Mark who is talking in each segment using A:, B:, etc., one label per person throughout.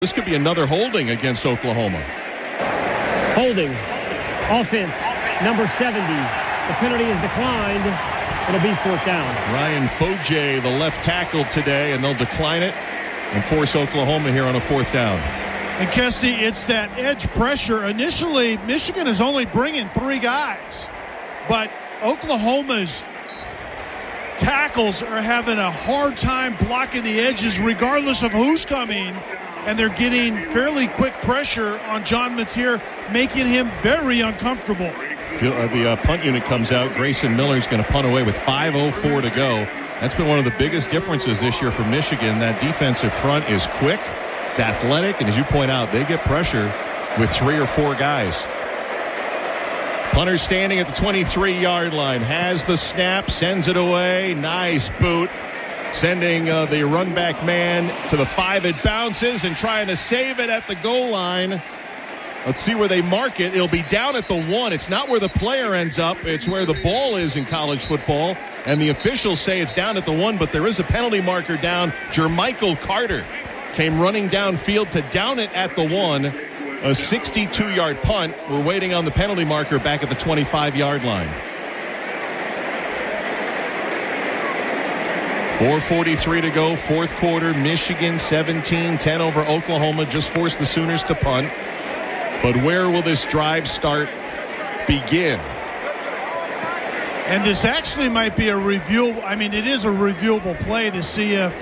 A: This could be another holding against Oklahoma.
B: Holding. Offense, number 70. The penalty is declined. It'll be fourth down.
A: Ryan Foje, the left tackle today, and they'll decline it and force Oklahoma here on a fourth down.
C: And Kesty, it's that edge pressure. Initially, Michigan is only bringing 3 guys, but Oklahoma's tackles are having a hard time blocking the edges regardless of who's coming, and they're getting fairly quick pressure on John Mateer, making him very uncomfortable.
A: The punt unit comes out. Grayson Miller's going to punt away with 5:04 to go. That's been one of the biggest differences this year for Michigan. That defensive front is quick, it's athletic, and as you point out, they get pressure with 3 or 4 guys. Punter standing at the 23-yard line, has the snap, sends it away. Nice boot. Sending the run back man to the 5. It bounces and trying to save it at the goal line. Let's see where they mark it. It'll be down at the 1. It's not where the player ends up. It's where the ball is in college football. And the officials say it's down at the 1, but there is a penalty marker down. Jermichael Carter came running downfield to down it at the 1. A 62-yard punt. We're waiting on the penalty marker back at the 25-yard line. 4:43 to go, fourth quarter. Michigan 17-10 over Oklahoma. Just forced the Sooners to punt. But where will this drive start begin?
C: And this actually might be a reviewable. I mean, it is a reviewable play to see if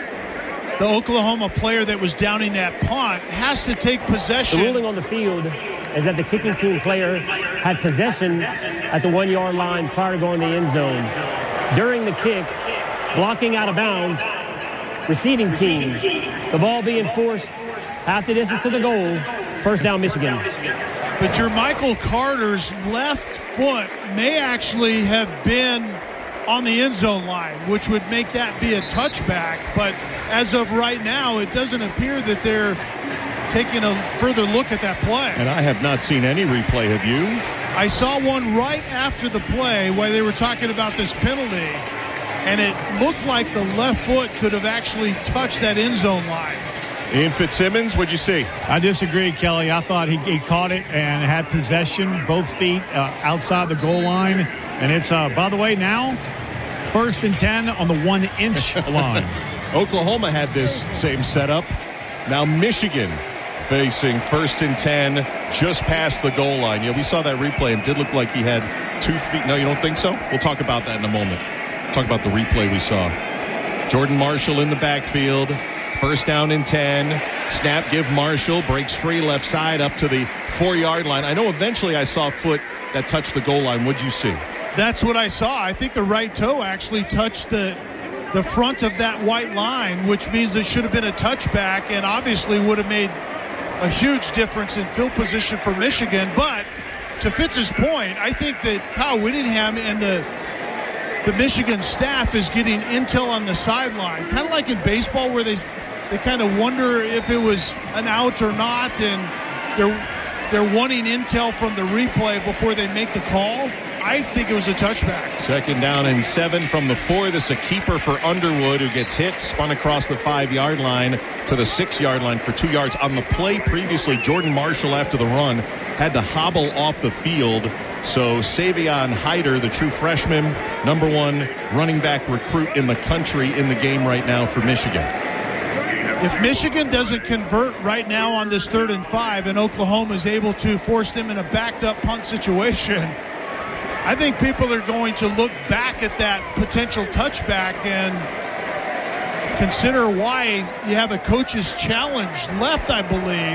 C: the Oklahoma player that was downing that punt has to take possession.
B: The ruling on the field is that the kicking team player had possession at the 1-yard line prior to going to the end zone. During the kick, blocking out of bounds, receiving team. The ball being forced half the distance to the goal. First down, Michigan.
C: But Jermichael Carter's left foot may actually have been on the end zone line, which would make that be a touchback. But as of right now, it doesn't appear that they're taking a further look at that play.
A: And I have not seen any replay. Have you?
C: I saw one right after the play while they were talking about this penalty, and it looked like the left foot could have actually touched that end zone line.
A: Ian Fitzsimmons, what'd you see?
D: I disagree, Kelly. I thought he caught it and had possession, both feet outside the goal line. And it's, by the way, now 1st and 10 on the 1-inch line.
A: Oklahoma had this same setup. Now Michigan facing 1st and 10 just past the goal line. Yeah, we saw that replay and it did look like he had 2 feet. No, you don't think so? We'll talk about that in a moment. Talk about the replay we saw. Jordan Marshall in the backfield. 1st down and 10. Snap, give Marshall. Breaks free left side up to the 4-yard line. I know eventually I saw a foot that touched the goal line. What'd you see?
C: That's what I saw. I think the right toe actually touched the front of that white line, which means it should have been a touchback and obviously would have made a huge difference in field position for Michigan. But to Fitz's point, I think that Kyle Whittingham and the Michigan staff is getting intel on the sideline, kind of like in baseball where they kind of wonder if it was an out or not, and they're wanting intel from the replay before they make the call. I think it was a touchback. 2nd
A: down and 7 from the 4. This is a keeper for Underwood, who gets hit, spun across the 5-yard line to the 6-yard line for 2 yards. On the play previously, Jordan Marshall, after the run, had to hobble off the field. So Savion Hyder, the true freshman, #1 running back recruit in the country in the game right now for Michigan.
C: If Michigan doesn't convert right now on this 3rd and 5 and Oklahoma is able to force them in a backed up punt situation, I think people are going to look back at that potential touchback and consider why you have a coach's challenge left, I believe.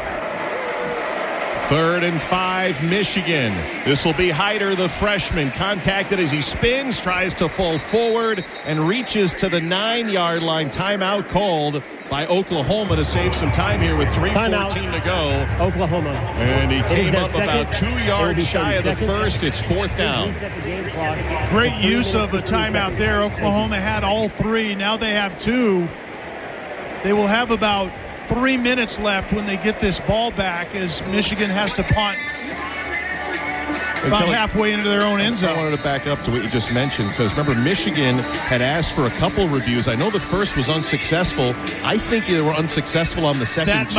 A: 3rd and 5, Michigan. This will be Hyder, the freshman, contacted as he spins, tries to fall forward, and reaches to the 9-yard line. Timeout called by Oklahoma to save some time here with 3:14 to go.
B: Oklahoma.
A: And he came up about 2 yards shy of the first. It's 4th down.
C: Great use of a timeout there. Oklahoma had all 3. Now they have 2. They will have about 3 minutes left when they get this ball back as Michigan has to punt. about halfway into their own end zone.
A: I wanted to back up to what you just mentioned, because remember, Michigan had asked for a couple reviews. I know the first was unsuccessful. I think they were unsuccessful on the second
C: That